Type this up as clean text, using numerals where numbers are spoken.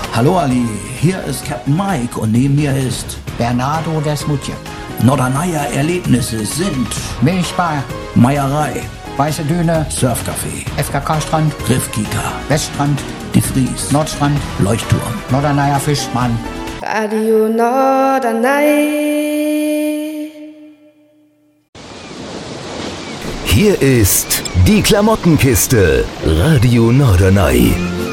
Hallo Ali, hier ist Captain Mike und neben mir ist Bernardo Desmutje. Norderneier Erlebnisse sind Milchbar, Meierei, Weiße Düne, Surfcafé, FKK-Strand, Griffkika, Weststrand, Die Fries, Nordstrand, Leuchtturm, Norderneier Fischmann. Radio Norderney. Hier ist die Klamottenkiste, Radio Norderney.